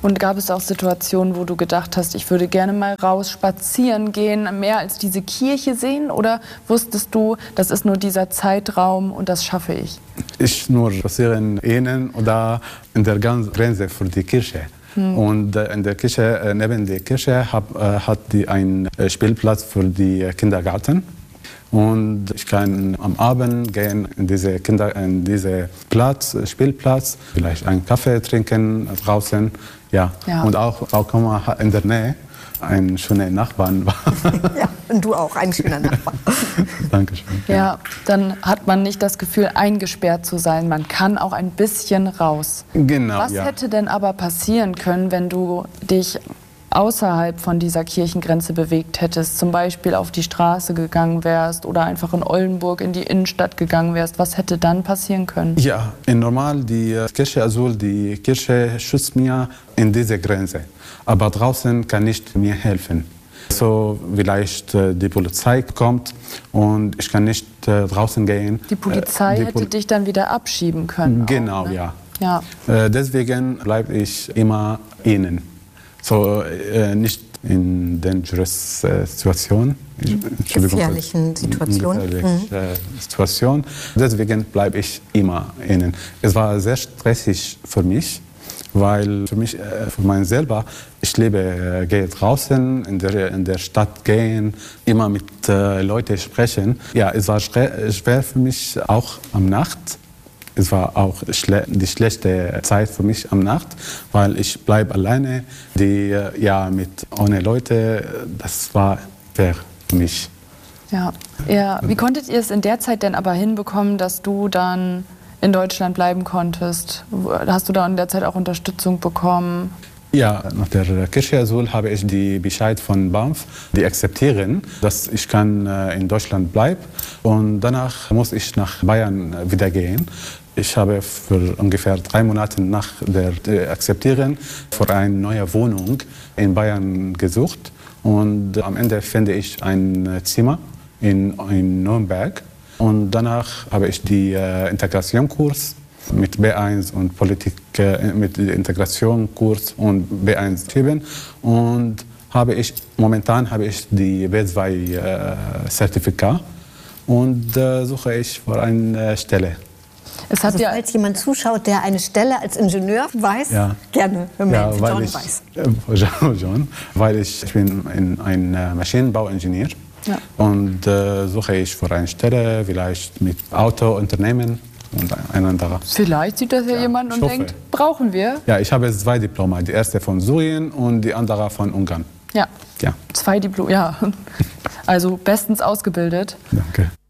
Und gab es auch Situationen, wo du gedacht hast, ich würde gerne mal raus spazieren gehen, mehr als diese Kirche sehen? Oder wusstest du, das ist nur dieser Zeitraum und das schaffe ich? Ich nur spazieren innen oder in der ganzen Grenze für die Kirche. Und in der Kirche, neben der Kirche hat die einen Spielplatz für die Kindergarten. Und ich kann am Abend gehen in diese Spielplatz, vielleicht einen Kaffee trinken draußen. Ja. Und auch in der Nähe ein schöner Nachbarn war. Ja, und du auch, ein schöner Nachbar. Dankeschön. Ja, dann hat man nicht das Gefühl, eingesperrt zu sein. Man kann auch ein bisschen raus. Genau. Was hätte denn aber passieren können, wenn du dich außerhalb von dieser Kirchengrenze bewegt hättest, zum Beispiel auf die Straße gegangen wärst oder einfach in Oldenburg in die Innenstadt gegangen wärst? Was hätte dann passieren können? Ja, normal die Kirche schützt mir in dieser Grenze. Aber draußen kann nicht mir helfen. So vielleicht die Polizei kommt und ich kann nicht draußen gehen. Die Polizei hätte dich dann wieder abschieben können. Genau, auch, ne? Ja. Deswegen bleibe ich immer innen. So nicht in dangerous Situationen. Gefährlichen Situationen. Situation. Deswegen bleibe ich immer innen. Es war sehr stressig für mich, weil für mich selber, ich liebe gehe draußen in der Stadt gehen, immer mit Leuten sprechen. Ja, es war schwer für mich auch am Nacht. Es war auch die schlechte Zeit für mich am Nacht, weil ich bleibe alleine. Ohne Leute, das war schwer für mich. Ja. Wie konntet ihr es in der Zeit denn aber hinbekommen, dass du dann in Deutschland bleiben konntest? Hast du da in der Zeit auch Unterstützung bekommen? Ja, nach der Kirchenasyl habe ich die Bescheid von BAMF, die akzeptieren, dass ich kann in Deutschland bleiben. Und danach muss ich nach Bayern wieder gehen. Ich habe für ungefähr 3 Monate nach der Akzeptieren für eine neue Wohnung in Bayern gesucht. Und am Ende finde ich ein Zimmer in Nürnberg. Und danach habe ich die Integrationskurs mit B1 und mit Integrationskurs und B1 geschrieben. Und momentan habe ich die B2-Zertifikat und suche ich für eine Stelle. Falls jemand zuschaut, der eine Stelle als Ingenieur weiß, gerne. John, weil ich bin ein Maschinenbauingenieur und suche ich für eine Stelle, vielleicht mit Autounternehmen und einander. Vielleicht sieht das jemand und denkt, brauchen wir? Ja, ich habe 2 Diplome, die erste von Syrien und die andere von Ungarn. Ja. 2 Diplome, ja. Also bestens ausgebildet. Danke.